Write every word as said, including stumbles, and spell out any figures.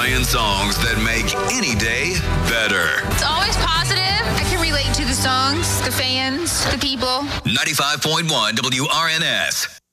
playing songs that make any day better. It's always positive. I can relate to the songs, the fans, the people. ninety-five point one W R N S.